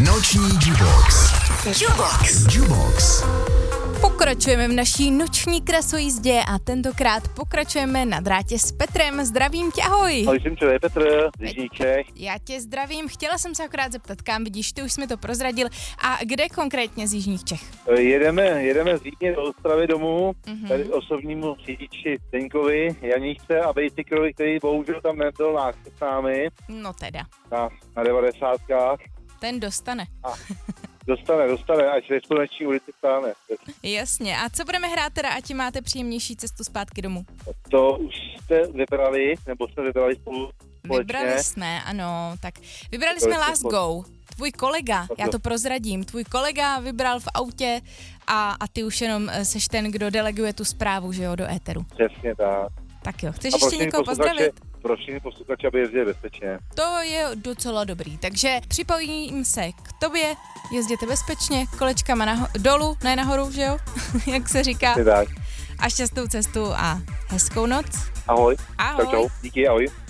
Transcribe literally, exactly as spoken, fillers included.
Noční Jubox. Jubox. Jubox. Pokračujeme v naší noční krasojízdě a tentokrát pokračujeme na drátě s Petrem. Zdravím tě, ahoj. Ahoj, jsem člověk Petr, z Jižních Čech. Já tě zdravím, chtěla jsem se akorát zeptat, kam vidíš, ty už jsi mi to prozradil. A kde konkrétně z Jižních Čech? Jedeme, jedeme z Vídně do Ostravy domů, Mhm. tady osobnímu řidiči Zdeňkovi, Janíčce a Bejcykrovi, který bohužel tam nebyl náchod s námi No teda, na, na devadesátkách. ten dostane. A dostane, dostane, až ve Sluneční ulici stáne. Jasně, a co budeme hrát teda, ať máte příjemnější cestu zpátky domů? To už jste vybrali, nebo jste vybrali spolu společně? Vybrali jsme, ano, tak vybrali Vybrali jsme jste Last spolu. Go. Tvůj kolega, já to prozradím, tvůj kolega vybral v autě a, a ty už jenom eh, seš ten, kdo deleguje tu zprávu, že jo, do éteru. Přesně tak. Tak jo, chceš A ještě prosím někoho posluchače- pozdravit? Prosím posluchače, aby jezdili bezpečně. To je docela dobrý, takže připojím se k tobě, jezděte bezpečně, kolečkama naho- dolů, ne nahoru, že jo, jak se říká, Přesně tak. a šťastnou cestu a hezkou noc. Ahoj. Ahoj. Čau, čau. Díky, ahoj.